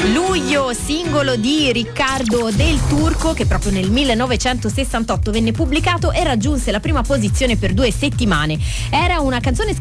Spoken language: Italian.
Luglio, singolo di Riccardo Del Turco, che proprio nel 1968 venne pubblicato e raggiunse la prima posizione per 2 settimane. Era una canzone